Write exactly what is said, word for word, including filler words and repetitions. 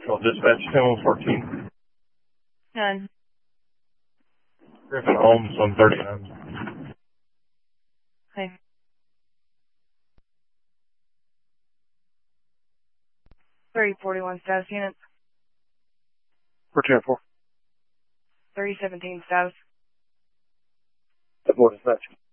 Central Dispatch ten one fourteen. None. Griffin Holmes, one thirty-nine. Okay. thirty forty-one status unit. fourteen four. thirty seventeen status. Four dispatch.